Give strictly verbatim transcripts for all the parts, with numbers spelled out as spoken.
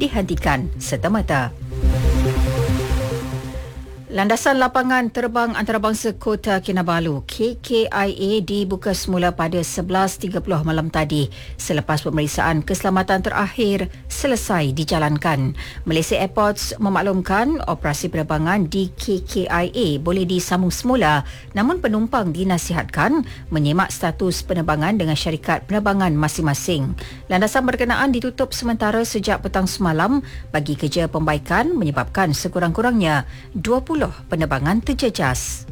dihentikan serta-merta. Landasan lapangan terbang antarabangsa Kota Kinabalu K K I A dibuka semula pada sebelas tiga puluh malam tadi selepas pemeriksaan keselamatan terakhir selesai dijalankan. Malaysia Airports memaklumkan operasi penerbangan di K K I A boleh disambung semula, namun penumpang dinasihatkan menyemak status penerbangan dengan syarikat penerbangan masing-masing. Landasan berkenaan ditutup sementara sejak petang semalam bagi kerja pembaikan menyebabkan sekurang-kurangnya dua puluh penerbangan terjejas.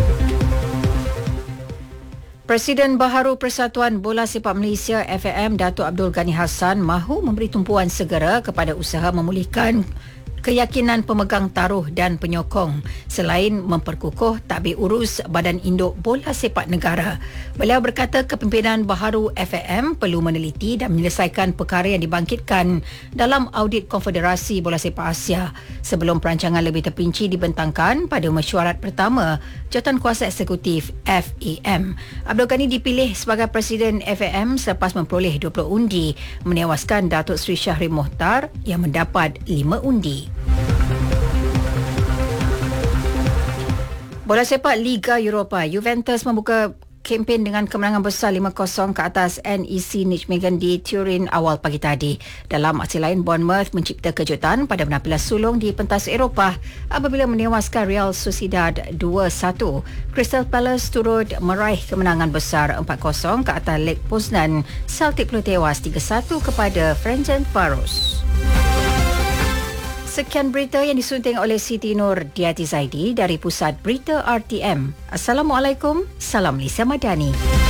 Presiden Baharu Persatuan Bola Sepak Malaysia F A M Datuk Abdul Ghani Hassan mahu memberi tumpuan segera kepada usaha memulihkan keyakinan pemegang taruh dan penyokong selain memperkukuh tadbir urus Badan Induk Bola Sepak Negara. Beliau berkata kepimpinan baharu F A M perlu meneliti dan menyelesaikan perkara yang dibangkitkan dalam audit Konfederasi Bola Sepak Asia sebelum perancangan lebih terperinci dibentangkan pada mesyuarat pertama Jawatankuasa Eksekutif F A M. Abdul Ghani dipilih sebagai Presiden F A M selepas memperoleh dua puluh undi, menewaskan Datuk Seri Syahrir Mohtar yang mendapat lima undi. Bola sepak Liga Eropah, Juventus membuka kempen dengan kemenangan besar lima kosong ke atas N E C Nijmegen di Turin awal pagi tadi. Dalam aksi lain, Bournemouth mencipta kejutan pada penampilan sulung di pentas Eropah apabila menewaskan Real Sociedad dua satu. Crystal Palace turut meraih kemenangan besar empat kosong ke atas Lech Poznan. Celtic pula tewas tiga satu kepada Ferencváros. Sekian berita yang disunting oleh Siti Nur Diati Zaidi dari Pusat Berita R T M. Assalamualaikum, salam Malaysia Madani.